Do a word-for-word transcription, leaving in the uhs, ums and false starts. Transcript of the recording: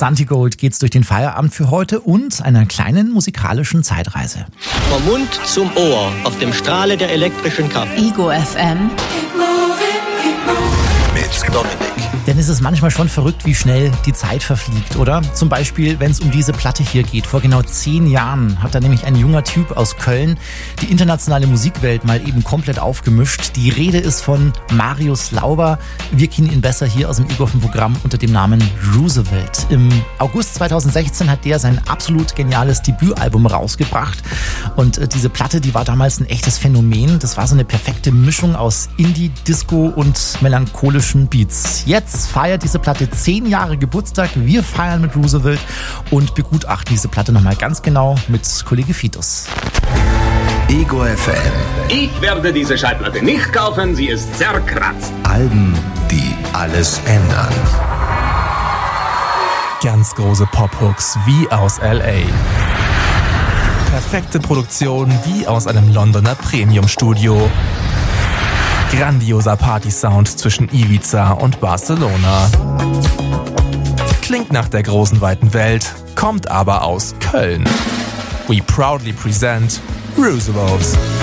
Santigold geht's durch den Feierabend für heute und einer kleinen musikalischen Zeitreise. Vom Mund zum Ohr auf dem Strahle der elektrischen Kraft. Ego F M. Mit Dominik. Denn es ist manchmal schon verrückt, wie schnell die Zeit verfliegt, oder? Zum Beispiel, wenn es um diese Platte hier geht. Vor genau zehn Jahren hat da nämlich ein junger Typ aus Köln die internationale Musikwelt mal eben komplett aufgemischt. Die Rede ist von Marius Lauber. Wir kennen ihn besser hier aus dem Ego F M-Programm unter dem Namen Roosevelt. Im August zweitausendsechzehn hat der sein absolut geniales Debütalbum rausgebracht. Und äh, diese Platte, die war damals ein echtes Phänomen. Das war so eine perfekte Mischung aus Indie, Disco und melancholischen Beats. Jetzt feiert diese Platte zehn Jahre Geburtstag. Wir feiern mit Roosevelt und begutachten diese Platte nochmal ganz genau mit Kollege Fitus. Ego F M. Ich werde diese Schallplatte nicht kaufen, sie ist zerkratzt. Alben, die alles ändern. Ganz große Pop-Hooks wie aus L A. Perfekte Produktion wie aus einem Londoner Premium-Studio. Grandioser Party-Sound zwischen Ibiza und Barcelona. Klingt nach der großen weiten Welt, kommt aber aus Köln. We proudly present Roosevelt.